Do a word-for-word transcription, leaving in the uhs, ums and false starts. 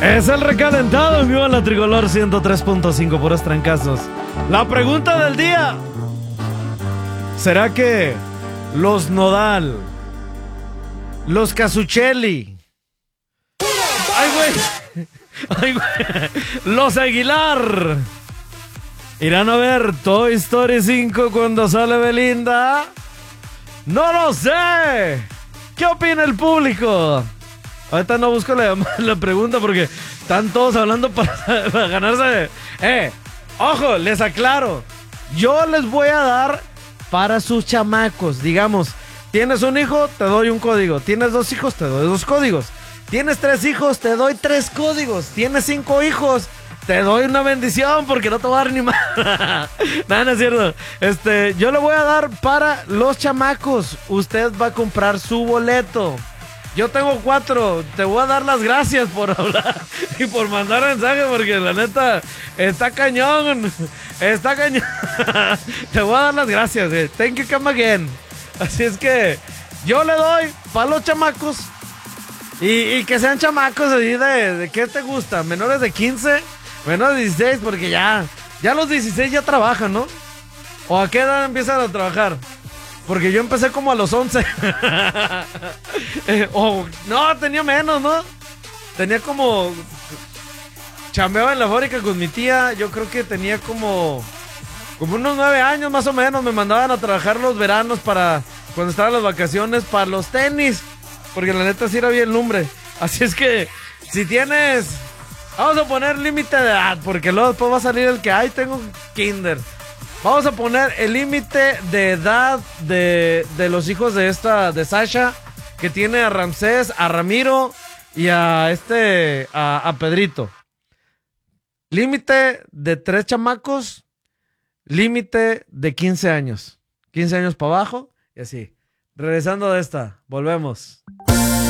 Es el recalentado en vivo en la Tricolor ciento tres punto cinco, puros trancazos. La pregunta del día: ¿será que los Nodal, los Casuccelli, ay güey, ay güey, los Aguilar irán a ver Toy Story cinco cuando sale Belinda? No lo sé. ¿Qué opina el público? Ahorita no busco la, la pregunta porque están todos hablando para, para ganarse. Eh, ojo, les aclaro. Yo les voy a dar para sus chamacos. Digamos, tienes un hijo, te doy un código. Tienes dos hijos, te doy dos códigos. Tienes tres hijos, te doy tres códigos. Tienes cinco hijos, te doy una bendición porque no te voy a dar ni más. Nada, no es cierto. Este, yo le voy a dar para los chamacos. Usted va a comprar su boleto. Yo tengo cuatro. Te voy a dar las gracias por hablar y por mandar mensaje porque la neta está cañón. Está cañón. Te voy a dar las gracias. Eh. Thank you, come again. Así es que yo le doy para los chamacos y, y que sean chamacos así de, de ¿qué te gusta? Menores de quince, menores de dieciséis, porque ya, ya los dieciséis ya trabajan, ¿no? ¿O a qué edad empiezan a trabajar? Porque yo empecé como a los once. eh, oh, no, tenía menos, ¿no? Tenía como... Chambeaba en la fábrica con mi tía. Yo creo que tenía como... Como unos nueve años más o menos. Me mandaban a trabajar los veranos para... Cuando estaban las vacaciones para los tenis. Porque la neta sí era bien lumbre. Así es que... Si tienes... Vamos a poner límite de edad. Porque luego después va a salir el que... Ay, tengo kinder. Vamos a poner el límite de edad de, de los hijos de esta, de Sasha, que tiene a Ramsés, a Ramiro y a este, a, a Pedrito. Límite de tres chamacos, límite de quince años. quince años para abajo y así. Regresando de esta, volvemos.